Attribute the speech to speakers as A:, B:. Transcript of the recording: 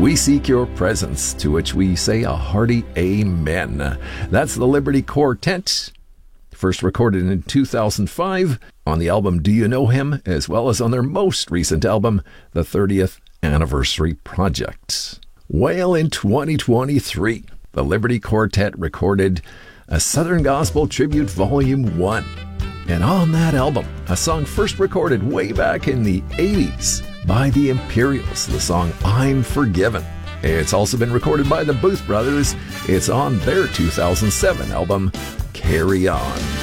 A: We seek your presence, to which we say a hearty amen. That's the Liberty Quartet, first recorded in 2005 on the album Do You Know Him, as well as on their most recent album, the 30th Anniversary Project. Well, in 2023, the Liberty Quartet recorded a Southern Gospel Tribute Volume 1. And on that album, a song first recorded way back in the 80s by the Imperials, the song I'm Forgiven. It's also been recorded by the Booth Brothers. It's on their 2007 album, Carry On.